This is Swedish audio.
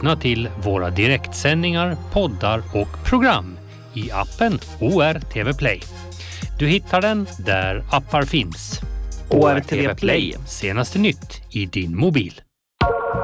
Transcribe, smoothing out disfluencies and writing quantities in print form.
lyssna till våra direktsändningar, poddar och program i appen ORTV Play. Du hittar den där appar finns. ORTV Play. Senaste nytt i din mobil.